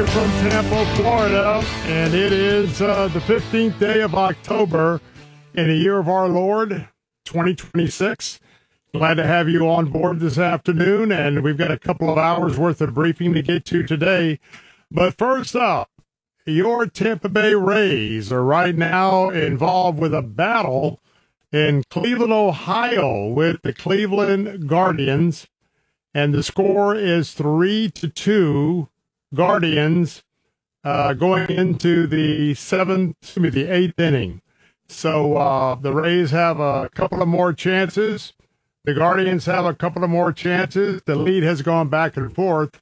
here from Tampa, Florida, and it is the 15th day of October in the year of our Lord, 2026. Glad to have you on board this afternoon, and we've got a couple of hours worth of briefing to get to today. But first up, your Tampa Bay Rays are right now involved with a battle in Cleveland, Ohio, with the Cleveland Guardians, and the score is 3-2 Guardians going into the eighth inning. So the Rays have a couple of more chances. The Guardians have a couple of more chances. The lead has gone back and forth.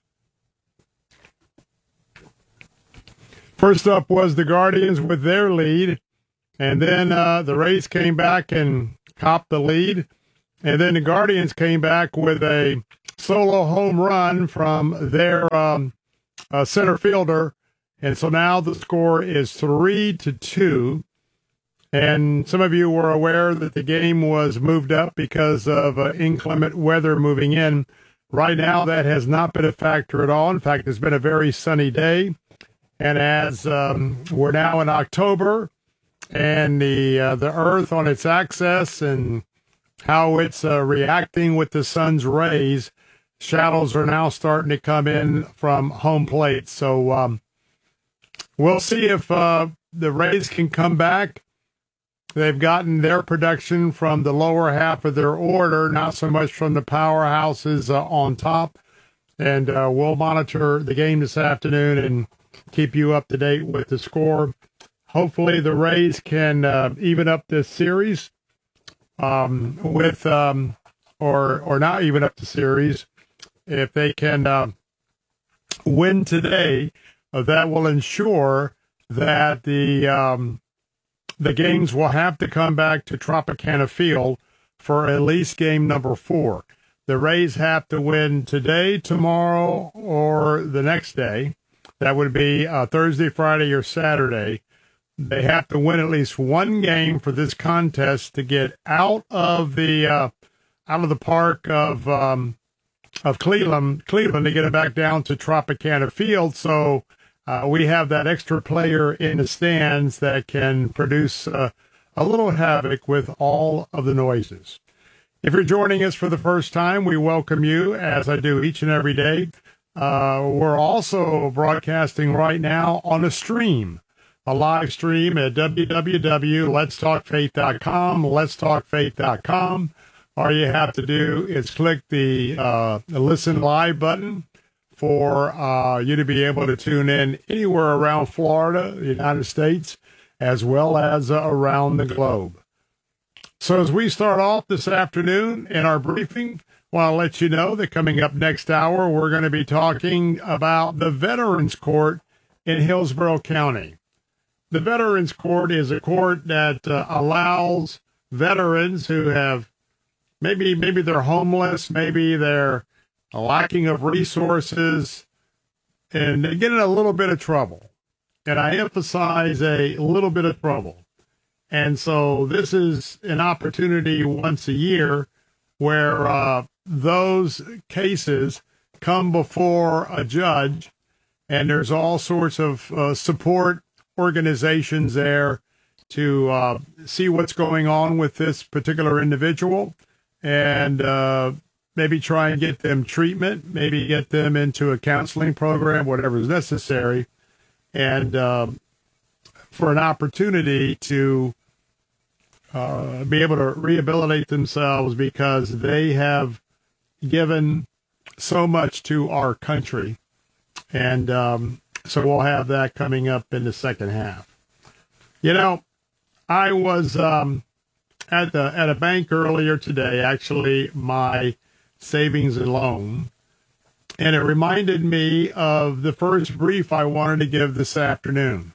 First up was the Guardians with their lead, and then the Rays came back and copped the lead, and then the Guardians came back with a solo home run from their center fielder, and so now the score is 3-2. And some of you were aware that the game was moved up because of inclement weather moving in. Right now, that has not been a factor at all. In fact, it's been a very sunny day. And as we're now in October, and the Earth on its axis and how it's reacting with the sun's rays, shadows are now starting to come in from home plate. So we'll see if the Rays can come back. They've gotten their production from the lower half of their order, not so much from the powerhouses on top. And we'll monitor the game this afternoon and keep you up to date with the score. Hopefully the Rays can even up this series with or not even up the series. If they can win today, that will ensure that the games will have to come back to Tropicana Field for at least game number 4. The Rays have to win today, tomorrow, or the next day. That would be Thursday, Friday, or Saturday. They have to win at least one game for this contest to get out of the park of Cleveland to get it back down to Tropicana Field. So we have that extra player in the stands that can produce a little havoc with all of the noises. If you're joining us for the first time, we welcome you, as I do each and every day. We're also broadcasting right now on a live stream at www.letstalkfaith.com, letstalkfaith.com. All you have to do is click the Listen Live button for you to be able to tune in anywhere around Florida, the United States, as well as around the globe. So as we start off this afternoon in our briefing, I want to let you know that coming up next hour, we're going to be talking about the Veterans Court in Hillsborough County. The Veterans Court is a court that allows veterans who have maybe they're homeless, maybe they're lacking of resources, and they get in a little bit of trouble. And I emphasize a little bit of trouble. And so this is an opportunity once a year where those cases come before a judge, and there's all sorts of support organizations there to see what's going on with this particular individual and maybe try and get them treatment, maybe get them into a counseling program, whatever is necessary, and for an opportunity to be able to rehabilitate themselves because they have given so much to our country. And so we'll have that coming up in the second half. You know, I was at a bank earlier today, actually my savings and loan, and it reminded me of the first brief I wanted to give this afternoon.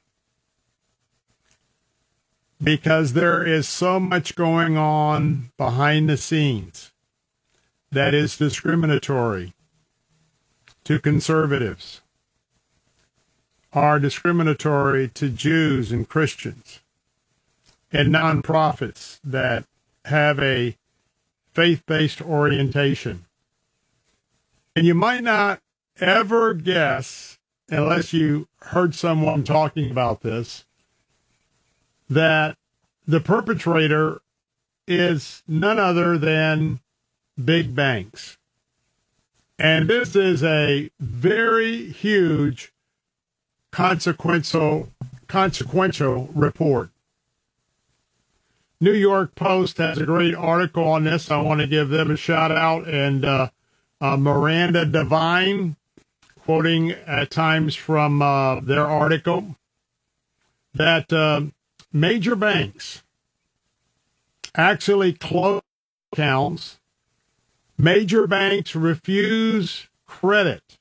Because there is so much going on behind the scenes that is discriminatory to conservatives, are discriminatory to Jews and Christians, and nonprofits that have a faith-based orientation. And you might not ever guess unless you heard someone talking about this, that the perpetrator is none other than big banks. And this is a very huge consequential report. New York Post has a great article on this. I want to give them a shout out. And Miranda Devine, quoting at times from their article, that major banks actually close accounts. Major banks refuse credit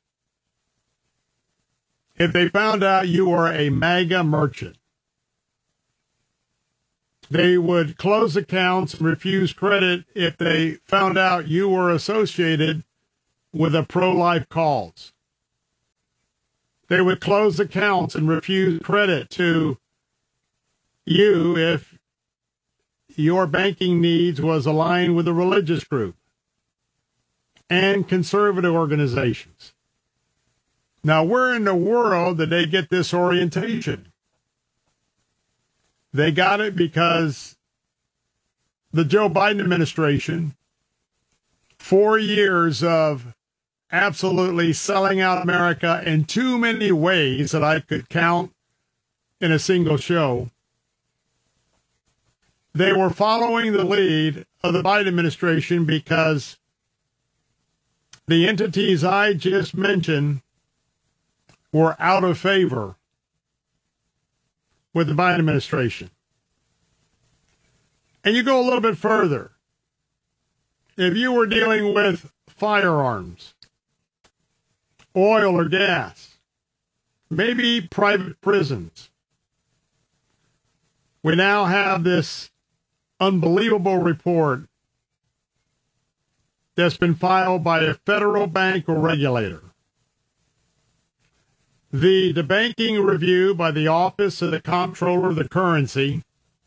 if they found out you were a mega merchant. They would close accounts and refuse credit if they found out you were associated with a pro-life cause. They would close accounts and refuse credit to you if your banking needs was aligned with a religious group and conservative organizations. Now, where in the world did they get this orientation? They got it because the Joe Biden administration, 4 years of absolutely selling out America in too many ways that I could count in a single show, they were following the lead of the Biden administration because the entities I just mentioned were out of favor with the Biden administration. And you go a little bit further. If you were dealing with firearms, oil or gas, maybe private prisons, we now have this unbelievable report that's been filed by a federal bank or regulator. The banking review by the Office of the Comptroller of the Currency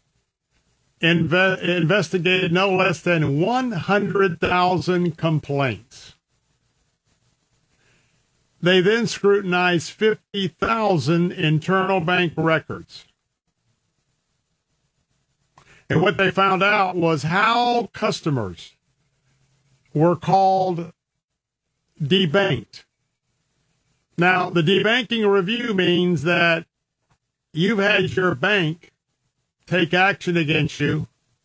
investigated no less than 100,000 complaints. They then scrutinized 50,000 internal bank records. And what they found out was how customers were called debanked. Now, the debanking review means that you've had your bank take action against you,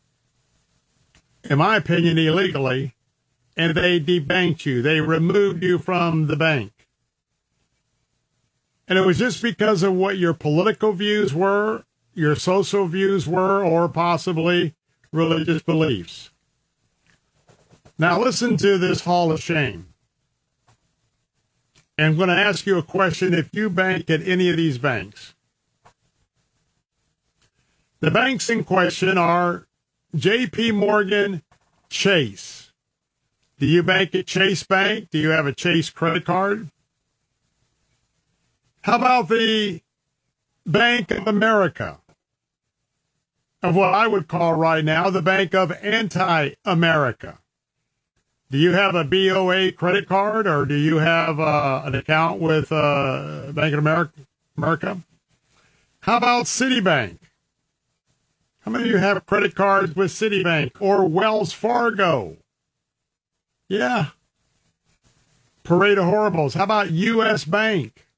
in my opinion, illegally, and they debanked you. They removed you from the bank. And it was just because of what your political views were, your social views were, or possibly religious beliefs. Now listen to this hall of shame. And I'm going to ask you a question if you bank at any of these banks. The banks in question are J.P. Morgan, Chase. Do you bank at Chase Bank? Do you have a Chase credit card? How about the Bank of America? Of what I would call right now the Bank of Anti-America. Do you have a BOA credit card, or do you have an account with Bank of America? How about Citibank? How many of you have credit cards with Citibank or Wells Fargo? Yeah. Parade of horribles. How about U.S. Bank?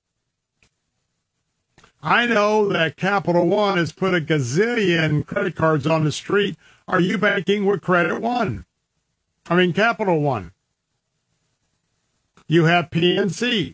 I know that Capital One has put a gazillion credit cards on the street. Are you banking with Capital One? You have PNC.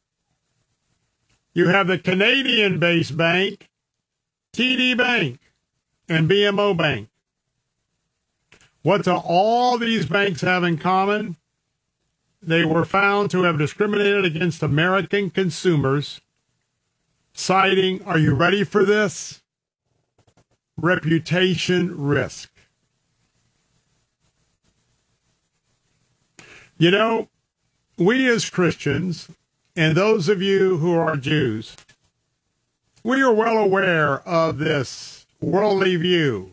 You have the Canadian-based bank, TD Bank, and BMO Bank. What do all these banks have in common? They were found to have discriminated against American consumers, citing, are you ready for this? Reputation risk. You know, we as Christians, and those of you who are Jews, we are well aware of this worldly view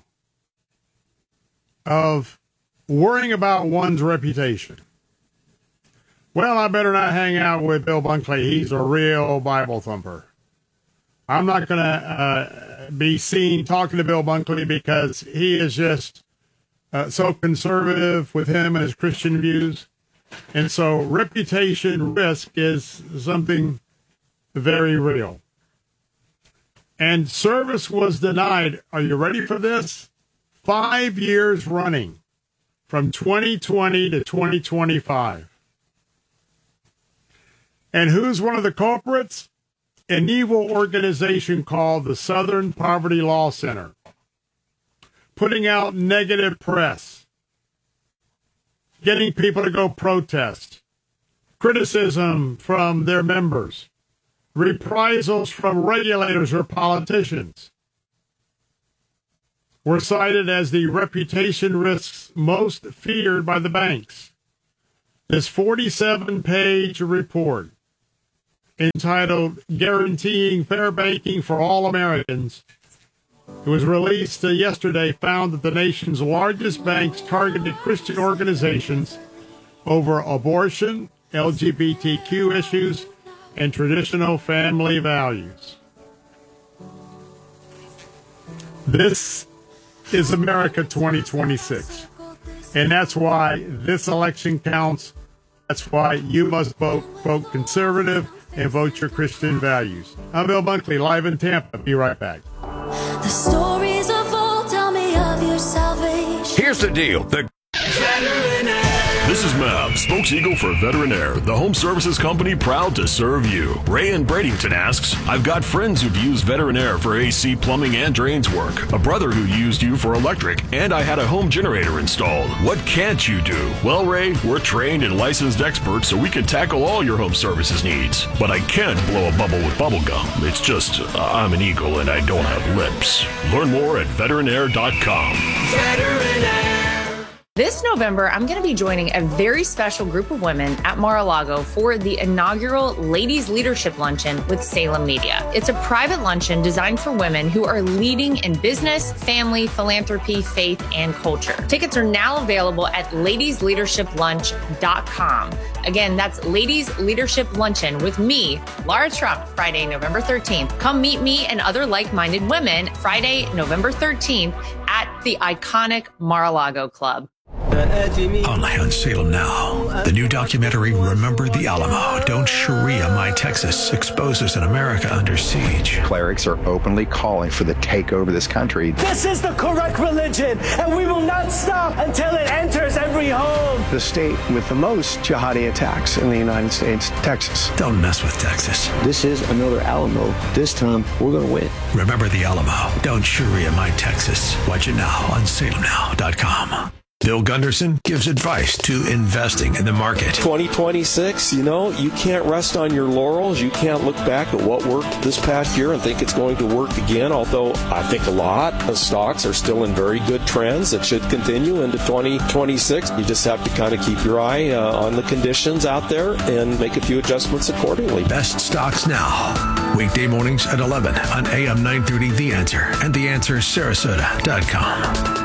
of worrying about one's reputation. well, I better not hang out with Bill Bunkley. He's a real Bible thumper. I'm not going to be seen talking to Bill Bunkley because he is just so conservative with him and his Christian views. And so reputation risk is something very real. And service was denied. Are you ready for this? 5 years running, from 2020 to 2025. And who's one of the culprits? An evil organization called the Southern Poverty Law Center, putting out negative press, getting people to go protest, criticism from their members, reprisals from regulators or politicians, were cited as the reputation risks most feared by the banks. This 47-page report, entitled Guaranteeing Fair Banking for All Americans, it was released yesterday, found that the nation's largest banks targeted Christian organizations over abortion, LGBTQ issues, and traditional family values. This is America 2026. And that's why this election counts. That's why you must vote conservative and vote your Christian values. I'm Bill Bunkley, live in Tampa. Be right back. The stories of old tell me of your salvation. Here's the deal. This is Mav, spokes-eagle for Veteran Air, the home services company proud to serve you. Ray in Bradenton asks, I've got friends who've used Veteran Air for AC, plumbing, and drains work. A brother who used you for electric, and I had a home generator installed. What can't you do? Well, Ray, we're trained and licensed experts, so we can tackle all your home services needs. But I can't blow a bubble with bubble gum. It's just, I'm an eagle and I don't have lips. Learn more at veteranair.com. Veteran Air. This November, I'm going to be joining a very special group of women at Mar-a-Lago for the inaugural Ladies Leadership Luncheon with Salem Media. It's a private luncheon designed for women who are leading in business, family, philanthropy, faith, and culture. Tickets are now available at ladiesleadershiplunch.com. Again, that's Ladies Leadership Luncheon with me, Laura Trump, Friday, November 13th. Come meet me and other like-minded women Friday, November 13th at the iconic Mar-a-Lago Club. Only on Salem Now. The new documentary, Remember the Alamo, Don't Sharia My Texas, exposes an America under siege. Clerics are openly calling for the takeover of this country. This is the correct religion, and we will not stop until it enters every home. The state with the most jihadi attacks in the United States, Texas. Don't mess with Texas. This is another Alamo. This time, we're going to win. Remember the Alamo, Don't Sharia My Texas. Watch it now on salemnow.com. Bill Gunderson gives advice to investing in the market. 2026, you can't rest on your laurels. You can't look back at what worked this past year and think it's going to work again, although I think a lot of stocks are still in very good trends that should continue into 2026. You just have to kind of keep your eye on the conditions out there and make a few adjustments accordingly. Best stocks now. Weekday mornings at 11 on AM 930 The Answer and TheAnswerSarasota.com.